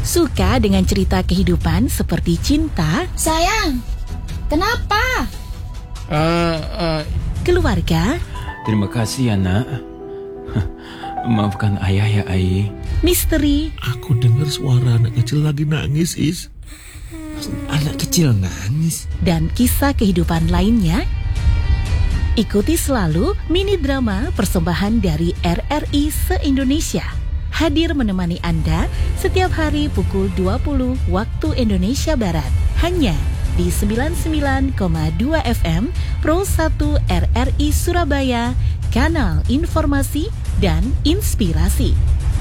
Suka dengan cerita kehidupan seperti cinta, Sayang, kenapa? keluarga, Terima kasih ya nak. Maafkan ayah ya Ai. misteri, Aku dengar suara anak kecil lagi nangis, Is. Anak kecil nangis. dan kisah kehidupan lainnya. Ikuti selalu mini drama persembahan dari RRI se-Indonesia. Hadir menemani Anda setiap hari pukul 20 waktu Indonesia Barat. Hanya di 99,2 FM Pro 1 RRI Surabaya, kanal informasi dan inspirasi.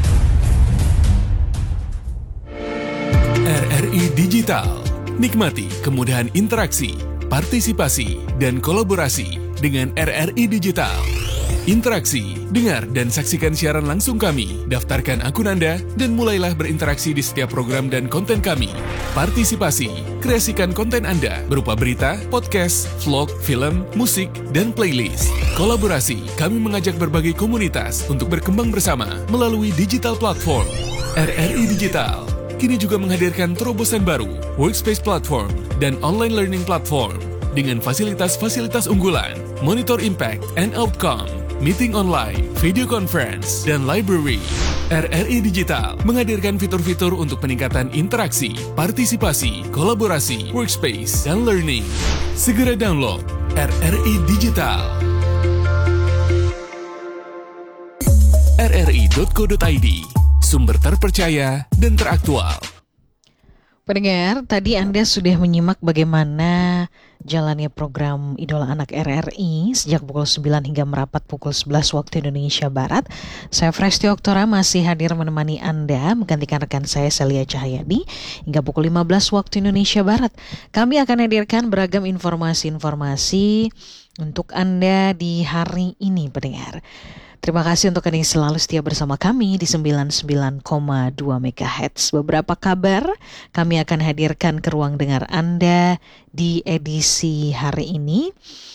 RRI Digital. Nikmati kemudahan interaksi, partisipasi, dan kolaborasi dengan RRI Digital. Interaksi, dengar dan saksikan siaran langsung kami, daftarkan akun Anda, dan mulailah berinteraksi di setiap program dan konten kami. Partisipasi, kreasikan konten Anda berupa berita, podcast, vlog, film, musik, dan playlist. Kolaborasi, kami mengajak berbagai komunitas untuk berkembang bersama melalui digital platform. RRI Digital kini juga menghadirkan terobosan baru, workspace platform, dan online learning platform dengan fasilitas-fasilitas unggulan, monitor impact and outcome, meeting online, video conference, dan library. RRI Digital menghadirkan fitur-fitur untuk peningkatan interaksi, partisipasi, kolaborasi, workspace, dan learning. Segera download RRI Digital. rri.co.id, sumber terpercaya dan teraktual. Pendengar, tadi Anda sudah menyimak bagaimana jalannya program Idola Anak RRI sejak pukul 9 hingga merapat pukul 11 waktu Indonesia Barat. Saya Fresti Oktora masih hadir menemani Anda, menggantikan rekan saya Celia Cahyadi hingga pukul 15 waktu Indonesia Barat. Kami akan hadirkan beragam informasi-informasi untuk Anda di hari ini, pendengar. Terima kasih untuk Anda yang selalu setia bersama kami di 99,2 MHz. Beberapa kabar kami akan hadirkan ke ruang dengar Anda di edisi hari ini,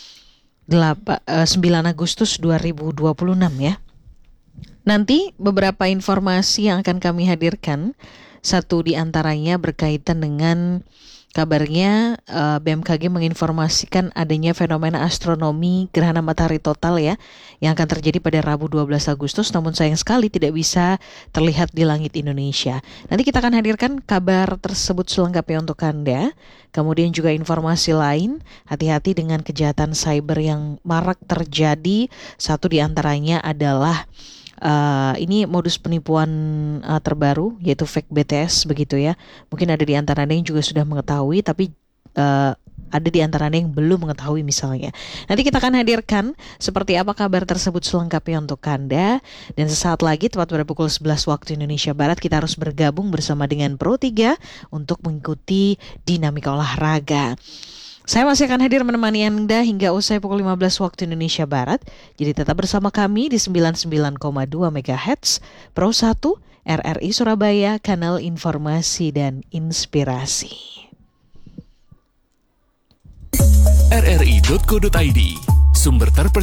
9 Agustus 2026 ya. Nanti beberapa informasi yang akan kami hadirkan, satu di antaranya berkaitan dengan kabarnya BMKG menginformasikan adanya fenomena astronomi gerhana matahari total ya, yang akan terjadi pada Rabu 12 Agustus, namun sayang sekali tidak bisa terlihat di langit Indonesia. Nanti kita akan hadirkan kabar tersebut selengkapnya untuk Anda. Kemudian juga informasi lain, hati-hati dengan kejahatan cyber yang marak terjadi. Satu di antaranya adalah ini modus penipuan terbaru, yaitu fake BTS begitu ya. Mungkin ada di antara Anda yang juga sudah mengetahui, tapi ada di antara Anda yang belum mengetahui misalnya. Nanti kita akan hadirkan seperti apa kabar tersebut selengkapnya untuk Anda. Dan sesaat lagi tepat pada pukul 11 waktu Indonesia Barat kita harus bergabung bersama dengan Pro 3 untuk mengikuti dinamika olahraga. Saya masih akan hadir menemani Anda hingga usai pukul 15 waktu Indonesia Barat. Jadi tetap bersama kami di 99,2 MHz Pro 1 RRI Surabaya, kanal informasi dan inspirasi. rri.co.id, sumber terpercaya.